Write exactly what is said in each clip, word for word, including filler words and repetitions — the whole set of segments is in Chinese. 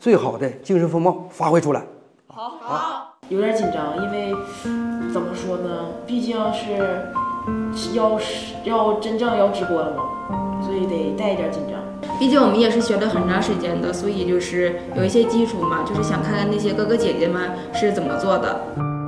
最好的精神风貌发挥出来。 好，好，有点紧张，因为怎么说呢，毕竟是要要真正要直播了嘛，所以得带一点紧张。 毕竟我们也是学了很长时间的，所以就是有一些基础嘛，就是想看看那些哥哥姐姐们是怎么做的。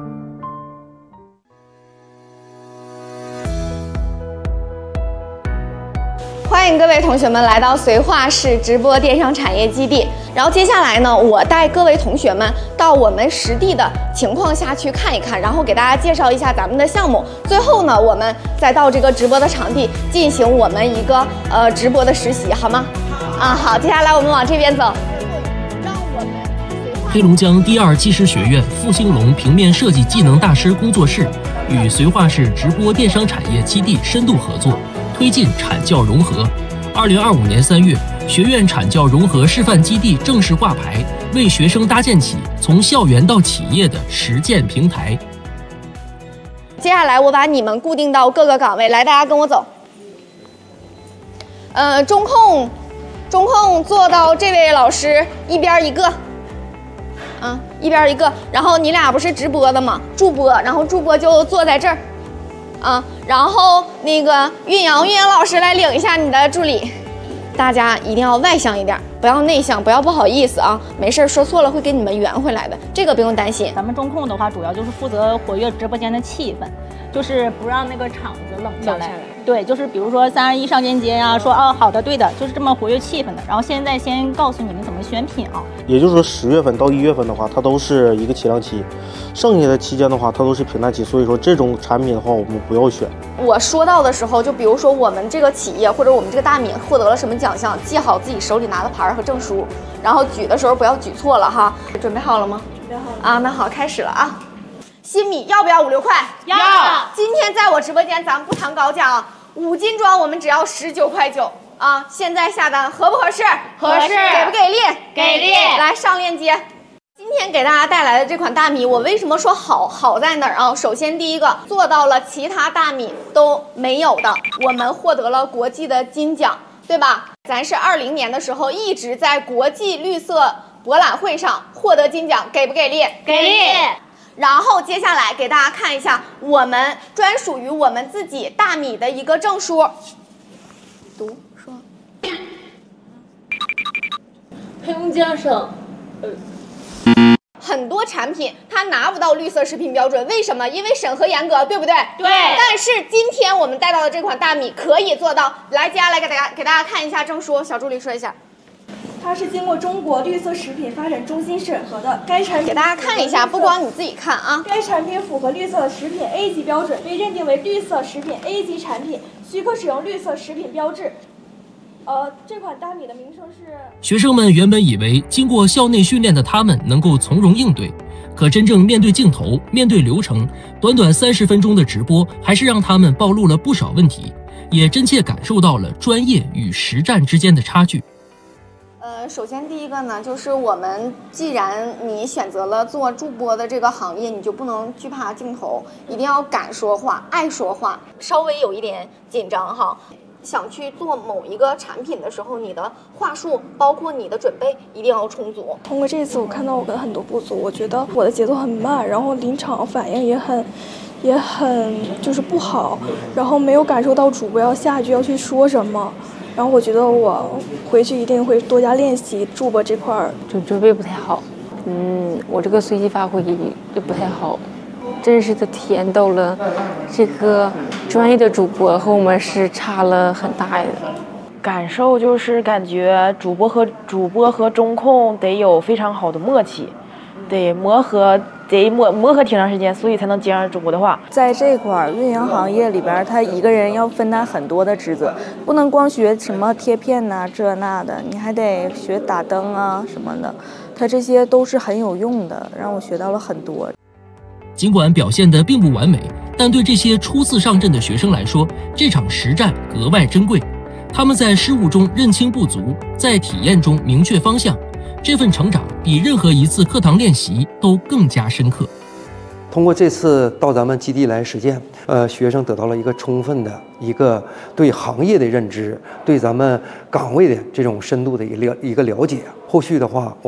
欢迎各位同学们来到绥化市直播电商产业基地。然后接下来呢，我带各位同学们到我们实地的情况下去看一看，然后给大家介绍一下咱们的项目。最后呢，我们再到这个直播的场地进行我们一个呃直播的实习，好吗？啊，好，接下来我们往这边走。 黑龙江第二技师学院傅兴龙平面设计技能大师工作室与绥化市直播电商产业基地深度合作，推进产教融合。二零二五年三月，学院产教融合示范基地正式挂牌，为学生搭建起从校园到企业的实践平台。 接下来我把你们固定到各个岗位，来，大家跟我走。呃，中控，中控坐到这位老师一边一个。啊，一边一个，然后你俩不是直播的吗？助播，然后助播就坐在这儿，啊，然后那个运营，运营老师来领一下你的助理。大家一定要外向一点，不要内向，不要不好意思啊，没事说错了会给你们圆回来的，这个不用担心。 咱们中控的话，主要就是负责活跃直播间的气氛，就是不让那个场子冷下来。对，就是比如说三二一上链接呀、啊，说哦好的对的，就是这么活跃气氛的。然后现在先告诉你们怎么选品啊。 也就是说十月份到一月份的话，它都是一个起量期，剩下的期间的话，它都是平淡期。所以说这种产品的话，我们不要选。 我说到的时候，就比如说我们这个企业或者我们这个大米获得了什么奖项，记好自己手里拿的牌和证书，然后举的时候不要举错了哈。准备好了吗？准备好了啊，那好，开始了啊。新米要不要五六块？ 要。 今天在我直播间，咱们不谈高价，五斤装我们只要十九块九啊！现在下单合不合适？ 合适。 给不给力？ 给力。 来上链接。今天给大家带来的这款大米，我为什么说好？好在哪儿啊？首先第一个做到了其他大米都没有的，我们获得了国际的金奖，对吧？咱是二零年的时候一直在国际绿色博览会上获得金奖，给不给力？ 给力。 然后接下来给大家看一下我们专属于我们自己大米的一个证书。读说， 黑龙江省，呃， 很多产品它拿不到绿色食品标准，为什么？因为审核严格，对不对？ 对。 但是今天我们带到的这款大米可以做到。来，接下来给大家给大家看一下证书，小助理说一下。 它是经过中国绿色食品发展中心审核的，该产品给大家看一下，不光你自己看啊。 该产品符合绿色食品 A 级标准，被认定为绿色食品 A 级产品，许可使用绿色食品标志。呃，这款大米的名称是。 学生们原本以为经过校内训练的他们能够从容应对，可真正面对镜头、面对流程，短短三十分钟的直播，还是让他们暴露了不少问题，也真切感受到了专业与实战之间的差距。 呃，首先第一个呢，就是我们既然你选择了做助播的这个行业，你就不能惧怕镜头，一定要敢说话、爱说话。稍微有一点紧张哈，想去做某一个产品的时候，你的话术包括你的准备一定要充足。 通过这次，我看到我的很多不足，我觉得我的节奏很慢，然后临场反应也很。也很就是不好，然后没有感受到主播要下一句要去说什么，然后我觉得我回去一定会多加练习助播这块儿。 准准备不太好，嗯，我这个随机发挥也不太好，真实的体验到了这个专业的主播和我们是差了很大的。 感受就是感觉主播和主播和中控得有非常好的默契，得磨合。得磨磨合挺长时间，所以才能接上主播的话。 在这块运营行业里边，他一个人要分担很多的职责，不能光学什么贴片呐、啊、这那的，你还得学打灯啊什么的，他这些都是很有用的，让我学到了很多。 尽管表现得并不完美，但对这些初次上阵的学生来说，这场实战格外珍贵。他们在失误中认清不足，在体验中明确方向。这份成长比任何一次课堂练习都更加深刻。 通过这次到咱们基地来实践，呃，学生得到了一个充分的一个对行业的认知，对咱们岗位的这种深度的一个一个了解。后续的话，